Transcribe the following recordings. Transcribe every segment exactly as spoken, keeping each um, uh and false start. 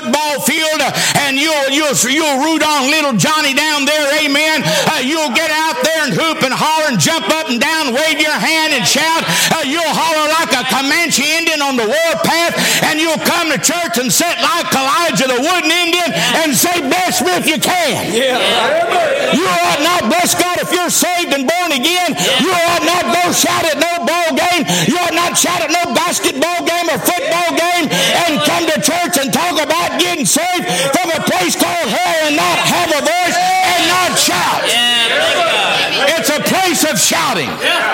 football field uh, and you'll, you'll, you'll root on little Johnny down there, amen. Uh, you'll get out there and hoop and holler and jump up and down, wave your hand and shout. Uh, you'll holler like a Comanche Indian on the warpath, and you'll come to church and sit like Elijah the wooden Indian and say, bless me if you can. Yeah. You ought not, bless God, if you're saved and born again, you ought not go shout at no ball game. You ought not shout at no basketball game or football game and come to church and talk about getting saved from a place called hell and not have a voice and not shout. It's a place of shouting.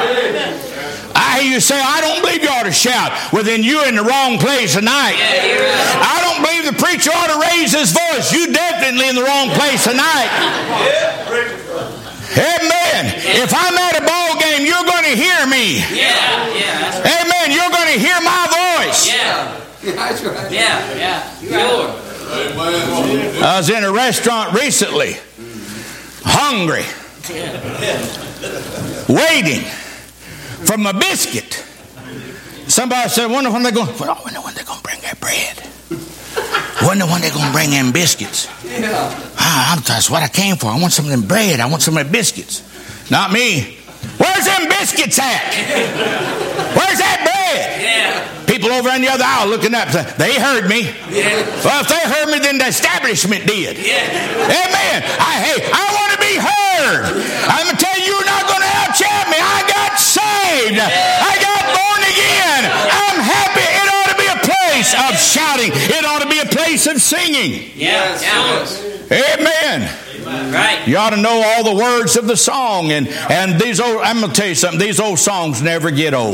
I hear you say, I don't believe you ought to shout. Well, then you're in the wrong place tonight. I don't believe the preacher ought to raise his voice. You're definitely in the wrong place tonight. Amen. If I'm at a ball game, you're going to hear me. Amen. You're going to hear my voice. Yeah. That's right. Yeah, yeah. Sure. I was in a restaurant recently, hungry, waiting for my biscuit. Somebody said, wonder when they're going, well, I wonder when they're going to bring that bread. Wonder when they're going to bring them biscuits. Yeah. Ah, that's what I came for. I want some of them bread. I want some of them biscuits. Not me. Where's them biscuits at? Where's that bread? Yeah. People over on the other aisle looking up, they heard me. Yeah. Well, if they heard me, then the establishment did. Yeah. Amen. I, hey, I want to be heard. I'm going to tell you, you're not going to out-shout me. I got saved. I got born again. I'm happy. It ought to be a place of shouting. It ought to be a place of singing. Yeah. Yes. Amen. Right. You ought to know all the words of the song. And, and these old, I'm going to tell you something, these old songs never get old.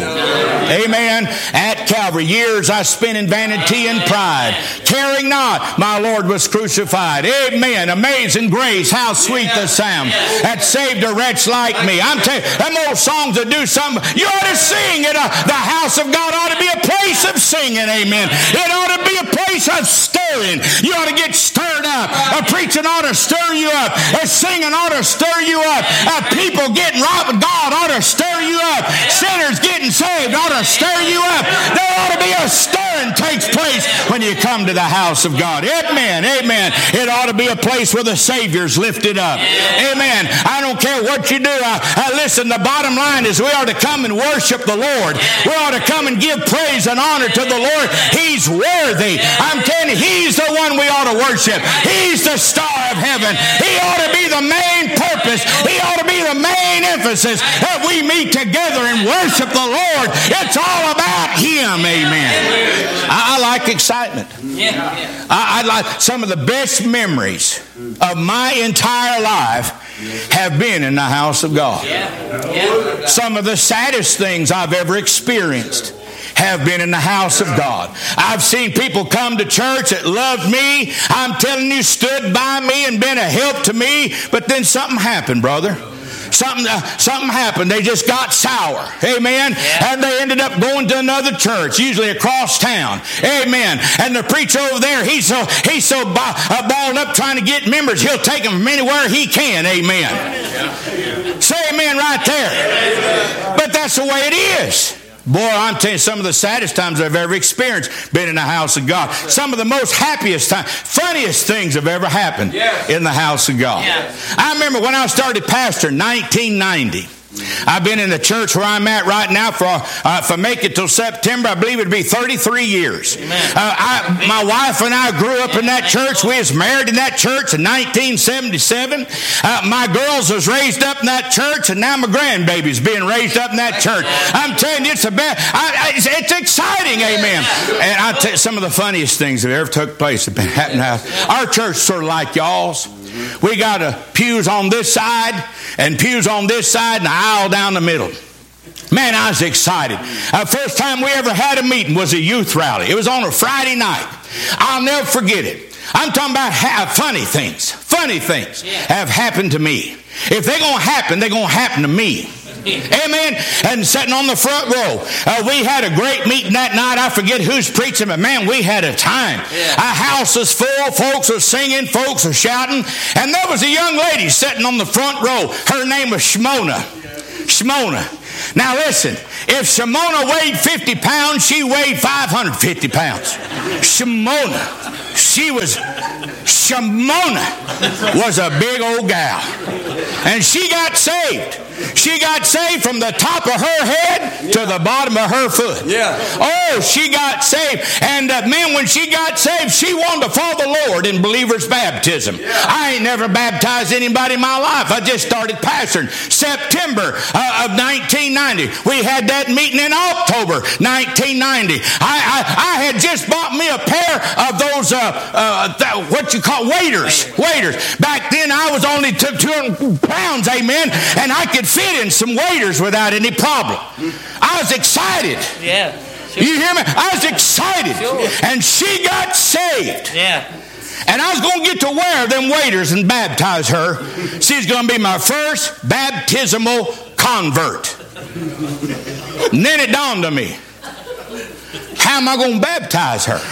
Amen. At Calvary, years I spent in vanity and pride, caring not my Lord was crucified. Amen. Amazing grace, how sweet the sound that saved a wretch like me. I'm telling you, them old songs that do something, you ought to sing it. Uh, the house of God ought to be a place of singing. Amen. It ought to be a place of stirring. You ought to get stirred up. A preaching ought to stir you up. A singing ought to stir you up. A people getting right with God ought to stir you up. Sinners getting saved ought to stir you up. There ought to be a stirring takes place when you come to the house of God. Amen. Amen. It ought to be a place where the Savior's lifted up. Amen. I don't care what you do. I, I listen, the bottom line is we ought to come and worship the Lord. We ought to come and give praise and honor to the Lord. He's worthy. I'm telling you, He's the one we ought to worship. He's the star of heaven. He ought to be the main purpose. He ought to be the main emphasis that we meet together and worship the Lord. It's all about Him. Amen. I, I like excitement. I, I like some of the best memories of my entire life have been in the house of God. Some of the saddest things I've ever experienced have been in the house of God. I've seen people come to church that loved me. I'm telling you, stood by me and been a help to me. But then something happened, brother. Something, uh, something happened. They just got sour. Amen. Yeah. And they ended up going to another church, usually across town. Amen. And the preacher over there, he's so he's so ba- uh, balled up trying to get members, he'll take them from anywhere he can. Amen. Yeah. Say amen right there. But that's the way it is. Boy, I'm telling you, some of the saddest times I've ever experienced been in the house of God. Some of the most happiest times, funniest things have ever happened in the house of God. I remember when I started pastor in nineteen ninety. I've been in the church where I'm at right now for, uh, if I make it till September, I believe it'd be thirty-three years. Uh, I, my wife and I grew up in that church. We was married in that church in nineteen seventy-seven. Uh, my girls was raised up in that church, and now my grandbaby's being raised up in that church. I'm telling you, it's a bad, I, I, it's, it's exciting, amen. And I tell you, some of the funniest things that ever took place have been happening. Our church sort of like y'all's. We got a pews on this side and pews on this side and an aisle down the middle. Man, I was excited. Uh, first time we ever had a meeting was a youth rally. It was on a Friday night. I'll never forget it. I'm talking about ha- funny things. Funny things have happened to me. If they're going to happen, they're going to happen to me. Amen. And sitting on the front row, uh, we had a great meeting that night. I forget who's preaching, but man, we had a time. Yeah. Our house was full. Folks were singing. Folks were shouting. And there was a young lady sitting on the front row. Her name was Shimona. Shimona. Now listen, if Shimona weighed fifty pounds, she weighed five hundred fifty pounds. Shimona. she was, Shimona was a big old gal. And she got saved. She got saved from the top of her head to the bottom of her foot. Yeah. Oh, she got saved. And uh, man, when she got saved, she wanted to follow the Lord in believer's baptism. Yeah. I ain't never baptized anybody in my life. I just started pastoring. September uh, of nineteen ninety. We had that meeting in October nineteen ninety. I, I, I had just bought me a pair of those, uh, uh, th- what you call, waders. Waders. Back then, I was only two hundred pounds, amen, and I could fit in some waders without any problem. I was excited. Yeah. Sure. You hear me? I was excited. Sure. And she got saved. Yeah. And I was going to get to wear them waders and baptize her. She's going to be my first baptismal convert. And then it dawned on me, how am I going to baptize her?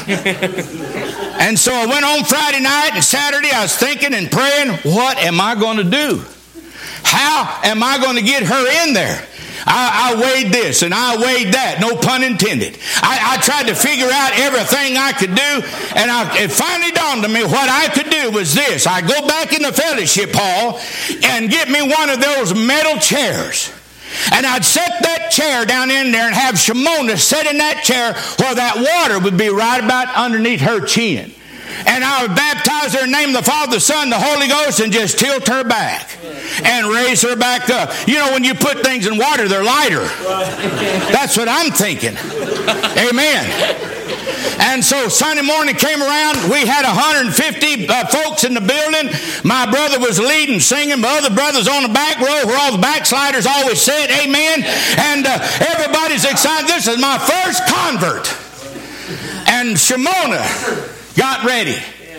And so I went on Friday night and Saturday. I was thinking and praying, what am I going to do? How am I going to get her in there? I, I weighed this and I weighed that, no pun intended. I, I tried to figure out everything I could do, and I, it finally dawned on me what I could do was this. I go back in the fellowship hall and get me one of those metal chairs. And I'd set that chair down in there and have Shimona sit in that chair where that water would be right about underneath her chin. And I would baptize her in the name of the Father, the Son, the Holy Ghost, and just tilt her back and raise her back up. You know, when you put things in water, they're lighter. That's what I'm thinking. Amen. And so Sunday morning came around. We had one hundred fifty uh, folks in the building. My brother was leading, singing. My other brothers on the back row where all the backsliders always said, amen. And uh, everybody's excited. This is my first convert. And Shimona got ready.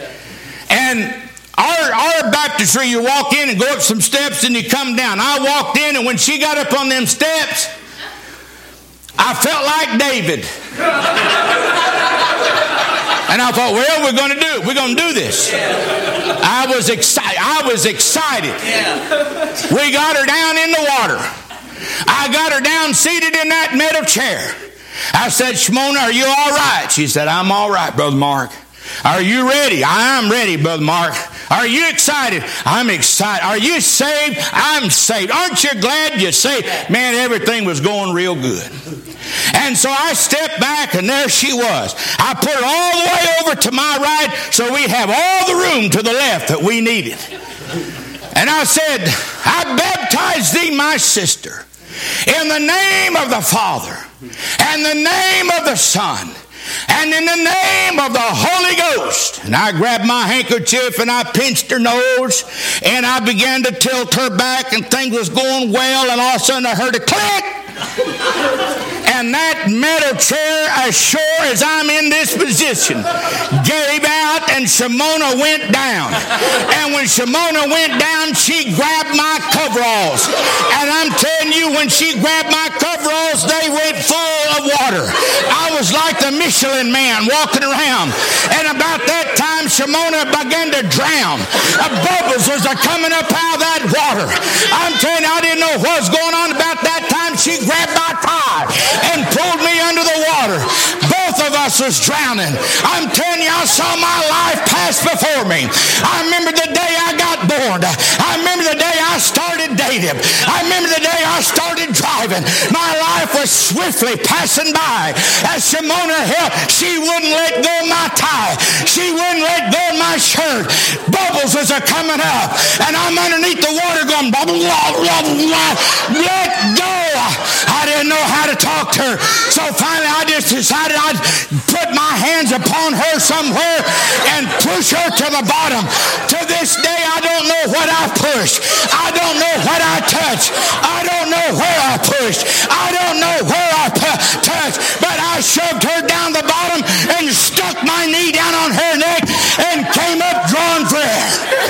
And our, our baptistry, you walk in and go up some steps and you come down. I walked in, and when she got up on them steps, I felt like David. And I thought, well, we're going to do it. We're going to do this. I was excited. I was excited. We got her down in the water. I got her down seated in that metal chair. I said, Shimona, are you all right? She said, I'm all right, Brother Mark. Are you ready? I am ready, Brother Mark. Are you excited? I'm excited. Are you saved? I'm saved. Aren't you glad you're saved? Man, everything was going real good. And so I stepped back, and there she was. I put her all the way over to my right so we'd have all the room to the left that we needed. And I said, I baptize thee, my sister, in the name of the Father, and the name of the Son, and in the name of the Holy Ghost. And I grabbed my handkerchief and I pinched her nose, and I began to tilt her back, and things was going well, and all of a sudden I heard a click. And that metal chair, as sure as I'm in this position, gave out, and Shimona went down. And when Shimona went down, she grabbed my coveralls. And I'm telling you, when she grabbed my coveralls, they went full of water. I was like the Michelin man walking around. And about that time, Shimona began to drown. Uh, bubbles was uh, coming up out of that water. I'm telling you, I didn't know what was going on about that time. She grabbed my tie and pulled me under the water. Both of us was drowning. I'm telling you, I saw my life pass before me. I remember the day I got born. I remember the day I started dating. I remember the day I started driving. My life was swiftly passing by. As Shimona helped, she wouldn't let go of my tie. She wouldn't let go of my shirt. Bubbles was a coming up, and I'm underneath the water going, blah, blah, blah, blah, blah. Let go. I didn't know how to talk to her. So finally I just decided I'd put my hands upon her somewhere and push her to the bottom. To this day, I don't know what I pushed. I don't know what I touched. I don't know where I pushed. I don't know where I pu- touched. But I shoved her down the bottom and stuck my knee down on her neck and came up drawing for air.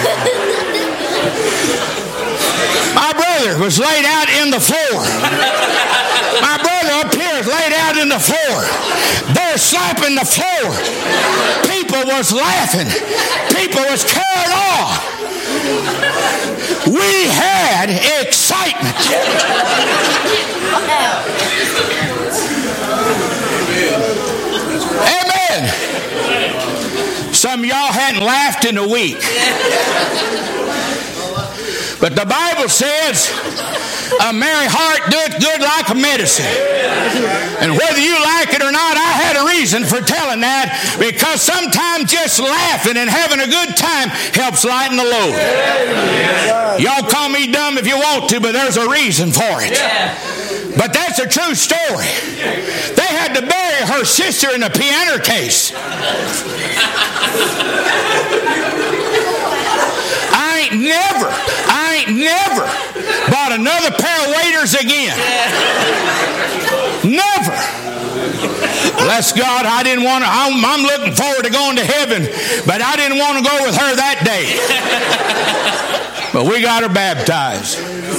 My brother was laid out in the floor. My brother up here is laid out in the floor. They're slapping the floor. People was laughing. People was carried off. We had excitement. Amen. Some of y'all hadn't laughed in a week. But the Bible says, a merry heart doeth good like a medicine. And whether you like it or not, I had a reason for telling that, because sometimes just laughing and having a good time helps lighten the load. Y'all call me dumb if you want to, but there's a reason for it. But that's a true story. They had to bury her sister in a piano case. I ain't never, I ain't never bought another pair of waders again. Never. Bless God, I didn't want to, I'm, I'm looking forward to going to heaven, but I didn't want to go with her that day. But we got her baptized.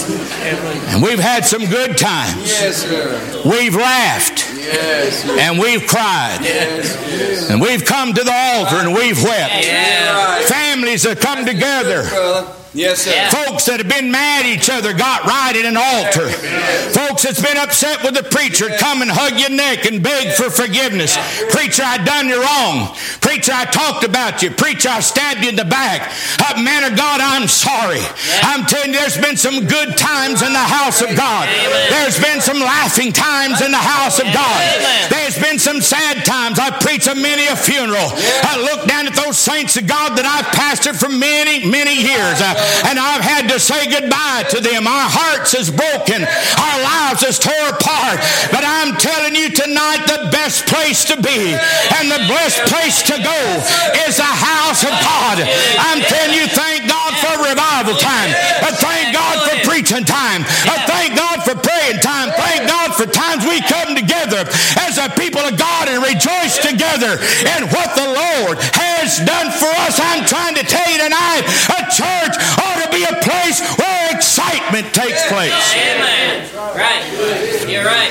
And we've had some good times. Yes, sir. We've laughed. Yes. And we've cried. Yes. And we've come to the altar and we've wept. Yes. Families have come together. Yes, sir. Yeah. Folks that have been mad at each other got right at an altar. Folks that's been upset with the preacher come and hug your neck and beg for forgiveness. Preacher, I done you wrong. Preacher, I talked about you. Preacher, I stabbed you in the back. Uh, man of God, I'm sorry. I'm telling you, there's been some good times in the house of God. There's been some laughing times in the house of God. There's been some sad times. I've preached a many a funeral. I look down at those saints of God that I've pastored for many, many years. Uh, And I've had to say goodbye to them. Our hearts is broken. Our lives is tore apart. But I'm telling you tonight, the best place to be and the blessed place to go is the house of God. I'm telling you, thank God for revival time. But thank God for preaching time. But thank God for praying time. Thank God for times we come together as a people of God and rejoice together in what the Lord has done for us. I'm trying to tell you tonight, a church ought to be a place where excitement takes place. Amen. Right. You're right.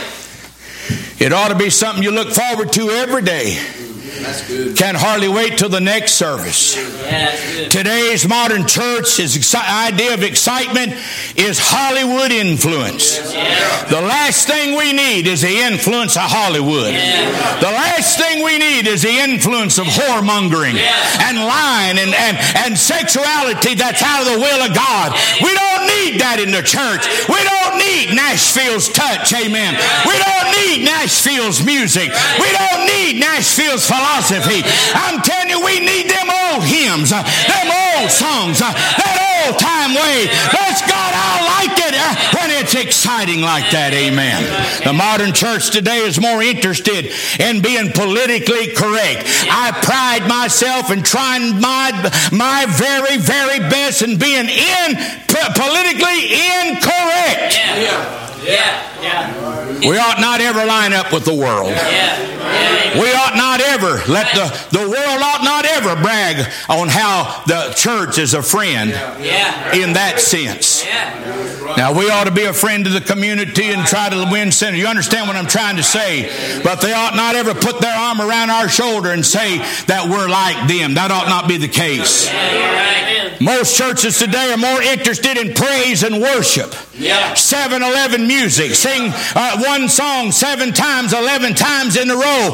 It ought to be something you look forward to every day. That's good. Can't hardly wait till the next service. Yeah, that's good. Today's modern church, its exci- idea of excitement is Hollywood influence. Yeah. The last thing we need is the influence of Hollywood. Yeah. The last thing we need is the influence of whoremongering Yeah. and lying and, and, and sexuality that's out of the will of God. We don't need that in the church. We don't need Nashville's touch, amen. We don't need Nashville's music. We don't need Nashville's philosophy. I'm telling you, we need them old hymns, uh, them old songs, uh, that old time way. Bless God, I like it uh, when it's exciting like that, amen. The modern church today is more interested in being politically correct. I pride myself in trying my, my very, very best in being in, politically incorrect. Yeah. Yeah. Yeah. We ought not ever line up with the world. Yeah. Yeah. We ought not ever let the, the world ought not ever brag on how the church is a friend Yeah. in that sense. Yeah. Now, we ought to be a friend to the community and try to win sinners. You understand what I'm trying to say? But they ought not ever put their arm around our shoulder and say that we're like them. That ought not be the case. Yeah, you're right. Most churches today are more interested in praise and worship. Yeah. seven eleven music. Sing uh, one song seven times, eleven times in a row.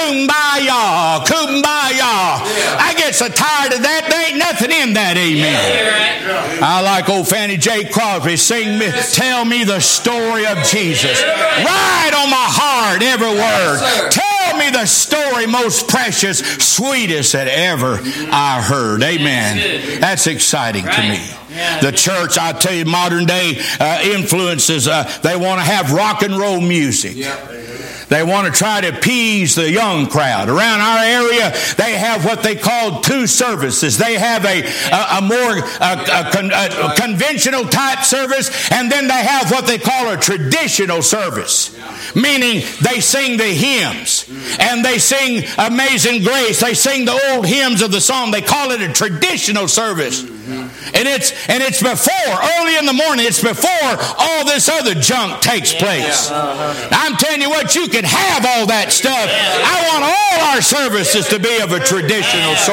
Kumbaya, kumbaya. I get so tired of that. There ain't nothing in that, amen. You're right. I like old Fannie J. Crosby. Sing me, tell me the story of Jesus. Right on my heart, every word. Tell me the story most precious, sweetest that ever I heard. Amen. That's exciting to me. The church, I tell you, modern day uh, influences, uh, they want to have rock and roll music. They want to try to appease the young crowd. Around our area, they have what they call two services. They have a, a, a more a, a con, a conventional type service, and then they have what they call a traditional service. Meaning they sing the hymns, and they sing Amazing Grace. They sing the old hymns of the song. They call it a traditional service. And it's and it's before, early in the morning, it's before all this other junk takes place. I'm telling you what, you can have all that stuff. I want all our services to be of a traditional sort.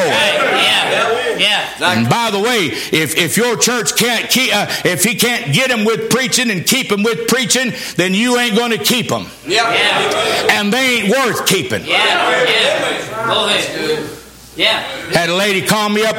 Yeah. Yeah. And by the way, if, if your church can't keep, uh, if he can't get them with preaching and keep them with preaching, then you ain't going to keep them. Yeah. And they ain't worth keeping. Yeah. Yeah. Go ahead. Yeah. Had a lady call me up